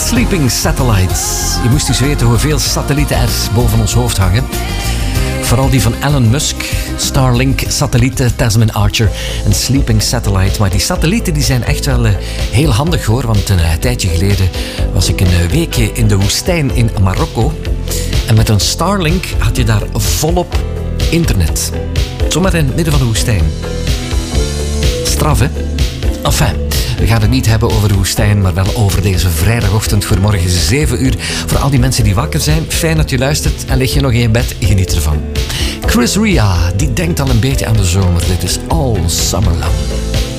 Sleeping Satellites. Je moest eens weten hoeveel satellieten er boven ons hoofd hangen. Vooral die van Elon Musk, Starlink, satellieten, Tasman Archer en Sleeping Satellite. Maar die satellieten die zijn echt wel heel handig hoor. Want een tijdje geleden was ik een weekje in de woestijn in Marokko. En met een Starlink had je daar volop internet. Zomaar in het midden van de woestijn. Straf, hè? Enfin, we gaan het niet hebben over de woestijn, maar wel over deze vrijdagochtend voor morgen 7 uur. Voor al die mensen die wakker zijn, fijn dat je luistert en lig je nog in je bed, geniet ervan. Chris Ria, die denkt al een beetje aan de zomer. Dit is All Summer Long.